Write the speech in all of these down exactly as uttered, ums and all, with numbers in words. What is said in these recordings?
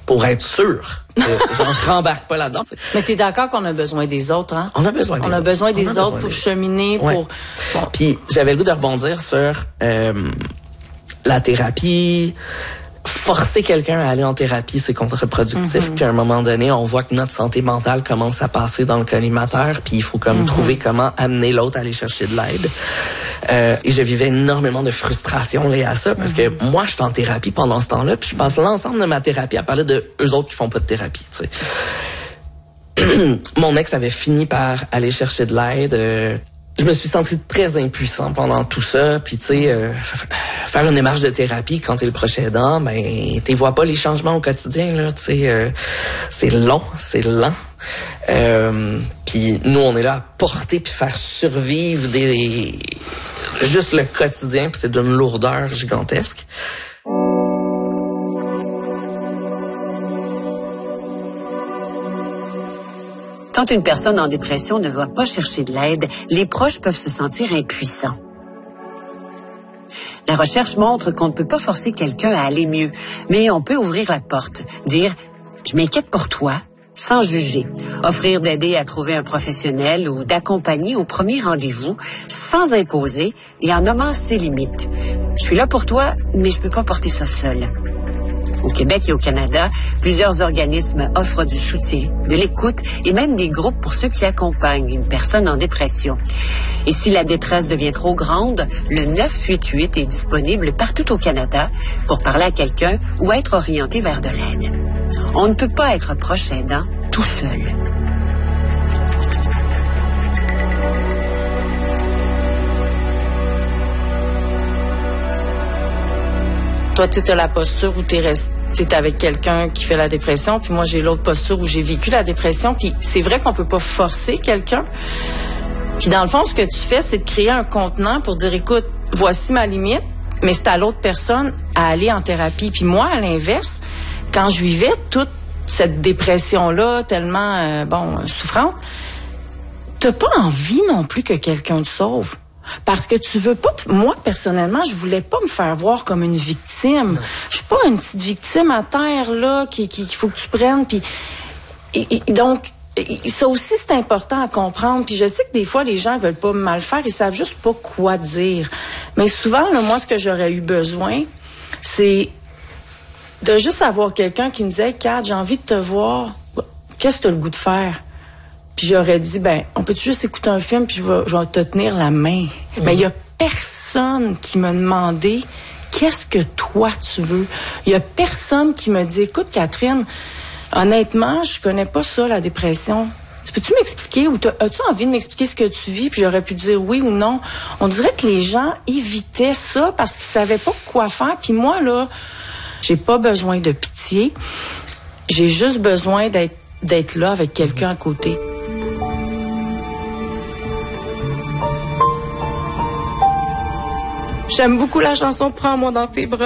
pour être sûr que j'en rembarque pas là-dedans. T'sais. Mais t'es d'accord qu'on a besoin des autres, hein? On a besoin des on autres. A besoin des on a autres besoin pour des cheminer, ouais. pour... Bon. Puis j'avais le goût de rebondir sur euh, la thérapie. Forcer quelqu'un à aller en thérapie, c'est contre-productif. Mm-hmm. Puis à un moment donné, on voit que notre santé mentale commence à passer dans le collimateur, puis il faut comme mm-hmm. trouver comment amener l'autre à aller chercher de l'aide. Euh, et je vivais énormément de frustration liée à ça, parce mm-hmm. que moi, je suis en thérapie pendant ce temps-là, puis je passe l'ensemble de ma thérapie à parler de eux autres qui font pas de thérapie, tu sais. Mon ex avait fini par aller chercher de l'aide. Euh, Je me suis senti très impuissant pendant tout ça, puis tu sais, euh, faire une démarche de thérapie quand t'es le proche aidant, ben t'y vois pas les changements au quotidien là, tu sais, euh, c'est long, c'est lent. Euh, puis nous on est là à porter puis faire survivre des juste le quotidien, puis c'est d'une lourdeur gigantesque. Quand une personne en dépression ne va pas chercher de l'aide, les proches peuvent se sentir impuissants. La recherche montre qu'on ne peut pas forcer quelqu'un à aller mieux, mais on peut ouvrir la porte, dire « je m'inquiète pour toi », sans juger, offrir d'aider à trouver un professionnel ou d'accompagner au premier rendez-vous, sans imposer et en nommant ses limites. « Je suis là pour toi, mais je peux pas porter ça seul ». Au Québec et au Canada, plusieurs organismes offrent du soutien, de l'écoute et même des groupes pour ceux qui accompagnent une personne en dépression. Et si la détresse devient trop grande, le neuf huit huit est disponible partout au Canada pour parler à quelqu'un ou être orienté vers de l'aide. On ne peut pas être proche aidant tout seul. Toi, tu as la posture où tu es resté. T'es avec quelqu'un qui fait la dépression, puis moi j'ai l'autre posture où j'ai vécu la dépression, puis c'est vrai qu'on peut pas forcer quelqu'un. Puis dans le fond, ce que tu fais, c'est de créer un contenant pour dire, écoute, voici ma limite, mais c'est à l'autre personne à aller en thérapie. Puis moi, à l'inverse, quand je vivais toute cette dépression-là, tellement, euh, bon, souffrante, t'as pas envie non plus que quelqu'un te sauve. Parce que tu veux pas... T- Moi, personnellement, je voulais pas me faire voir comme une victime. Non. Je suis pas une petite victime à terre, là, qui, qui, qu'il faut que tu prennes. Puis, et, et, donc, et, ça aussi, c'est important à comprendre. Puis je sais que des fois, les gens veulent pas me mal faire. Ils savent juste pas quoi dire. Mais souvent, là, moi, ce que j'aurais eu besoin, c'est de juste avoir quelqu'un qui me disait, « Kat, j'ai envie de te voir. Qu'est-ce que tu as le goût de faire? » Puis j'aurais dit, ben, on peut juste écouter un film puis je vais, je vais te tenir la main. Mmh. Mais il y a personne qui m'a demandé qu'est-ce que toi tu veux. Il y a personne qui m'a dit, écoute Catherine, honnêtement, je connais pas ça, la dépression. Tu peux-tu m'expliquer ou as-tu envie de m'expliquer ce que tu vis? Puis j'aurais pu dire oui ou non. On dirait que les gens évitaient ça parce qu'ils savaient pas quoi faire. Puis moi, là, j'ai pas besoin de pitié. J'ai juste besoin d'être, d'être là avec quelqu'un à côté. J'aime beaucoup la chanson « Prends-moi dans tes bras »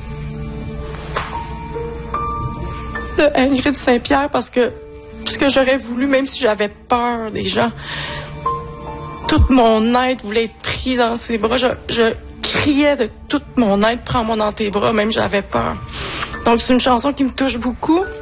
de Ingrid Saint-Pierre parce que ce que j'aurais voulu, même si j'avais peur des gens, toute mon être voulait être pris dans ses bras. Je, je criais de toute mon être « Prends-moi dans tes bras », même j'avais peur. Donc c'est une chanson qui me touche beaucoup.